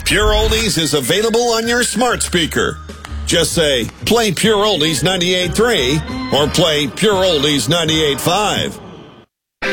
Pure Oldies is available on your smart speaker. Just say, play Pure Oldies 98.3 or play Pure Oldies 98.5.